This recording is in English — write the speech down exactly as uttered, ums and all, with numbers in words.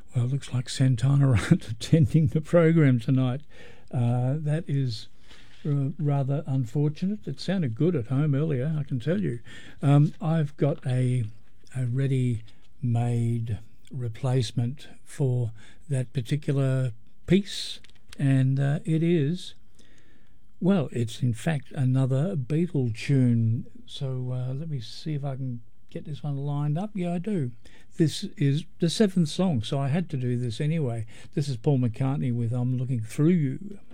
Well, it looks like Santana aren't attending the program tonight. Uh, that is uh, rather unfortunate. It sounded good at home earlier, I can tell you. Um, I've got a, a ready-made replacement for that particular piece, and uh, it is, well, it's in fact another Beatle tune. So uh, let me see if I can get this one lined up. Yeah, I do. This is the seventh song, so I had to do this anyway. This is Paul McCartney with I'm Looking Through You.